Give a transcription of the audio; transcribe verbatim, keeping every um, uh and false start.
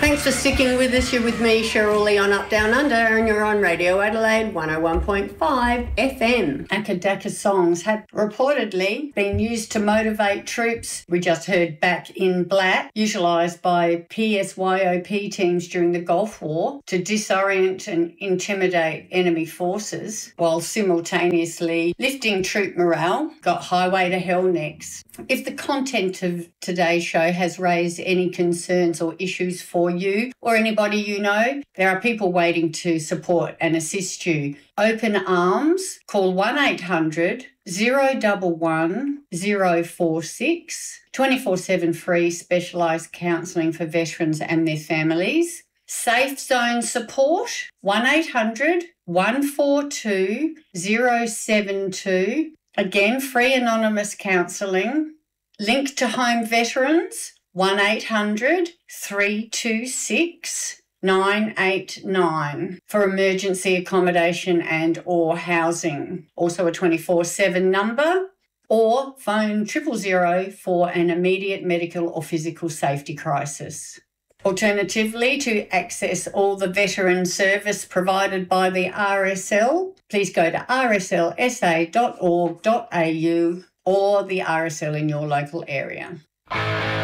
Thanks for sticking with us. You're with me, Cheryl Lee, on Up Down Under, and you're on Radio Adelaide one oh one point five F M. Akadaka songs have reportedly been used to motivate troops. We just heard Back in Black, utilised by P S Y O P teams during the Gulf War to disorient and intimidate enemy forces, while simultaneously lifting troop morale. Got Highway to Hell next. If the content of today's show has raised any concerns or issues for you or anybody you know, there are people waiting to support and assist you. Open arms. Call one eight hundred, zero one one, zero four six. twenty-four seven free specialised counselling for veterans and their families. Safe Zone support. one eight hundred, one four two, zero seven two. Again, free anonymous counselling. Link to Home Veterans, one eight hundred, three two six, nine eight nine for emergency accommodation and or housing. Also a twenty-four seven number, or phone triple zero for an immediate medical or physical safety crisis. Alternatively, to access all the veteran service provided by the R S L, please go to r s l s a dot org dot a u or the R S L in your local area.